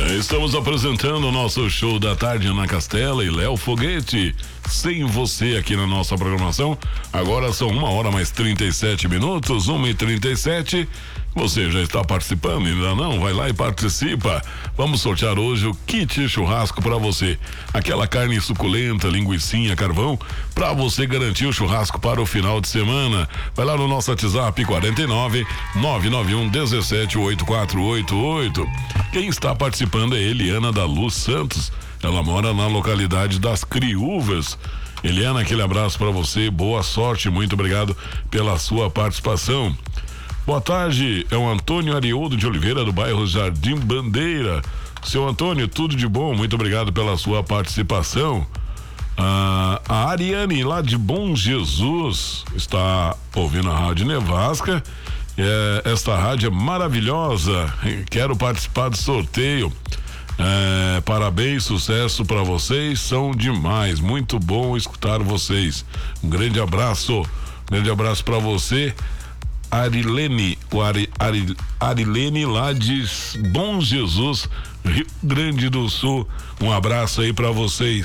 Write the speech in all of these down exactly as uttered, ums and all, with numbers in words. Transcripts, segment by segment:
Estamos apresentando o nosso show da tarde, Ana Castela e Léo Foguete. Sem você aqui na nossa programação. Agora são uma hora mais trinta e sete minutos, uma e trinta e sete. Você já está participando? Ainda não? Vai lá e participa. Vamos sortear hoje o kit churrasco para você. Aquela carne suculenta, linguicinha, carvão, para você garantir o churrasco para o final de semana. Vai lá no nosso WhatsApp quarenta e nove, nove nove um, dezessete, oitenta e quatro oitenta e oito. Quem está participando é Eliana da Luz Santos. Ela mora na localidade das Criúvas. Eliana, aquele abraço para você, boa sorte, muito obrigado pela sua participação. Boa tarde, é o Antônio Arioldo de Oliveira, do bairro Jardim Bandeira. Seu Antônio, tudo de bom, muito obrigado pela sua participação. Ah, a Ariane, lá de Bom Jesus, está ouvindo a Rádio Nevasca. É, esta rádio é maravilhosa, quero participar do sorteio. É, parabéns, sucesso para vocês, são demais, muito bom escutar vocês. Um grande abraço, um grande abraço para você, Arilene, o Ari, Ari, Arilene lá de Bom Jesus, Rio Grande do Sul. Um abraço aí para vocês.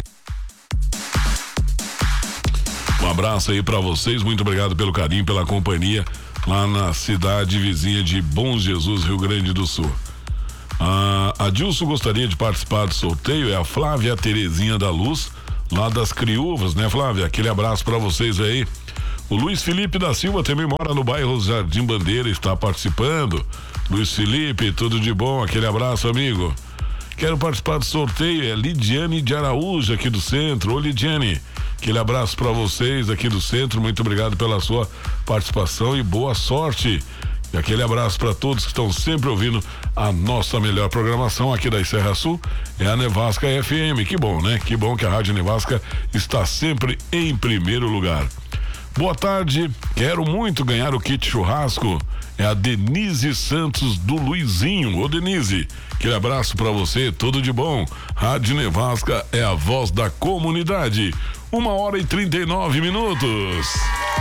Um abraço aí para vocês, muito obrigado pelo carinho, pela companhia lá na cidade vizinha de Bom Jesus, Rio Grande do Sul. Ah, a Dilson gostaria de participar do sorteio, é a Flávia Terezinha da Luz, lá das Criúvas, né, Flávia? Aquele abraço para vocês aí. O Luiz Felipe da Silva também mora no bairro Jardim Bandeira, está participando. Luiz Felipe, tudo de bom, aquele abraço, amigo. Quero participar do sorteio, é Lidiane de Araújo, aqui do centro. Ô, Lidiane, aquele abraço para vocês aqui do centro, muito obrigado pela sua participação e boa sorte. E aquele abraço para todos que estão sempre ouvindo a nossa melhor programação aqui da Serra Sul, é a Nevasca F M. Que bom, né? Que bom que a Rádio Nevasca está sempre em primeiro lugar. Boa tarde, quero muito ganhar o kit churrasco. É a Denise Santos do Luizinho. Ô, Denise, aquele abraço para você, tudo de bom. Rádio Nevasca é a voz da comunidade. Uma hora e trinta e nove minutos.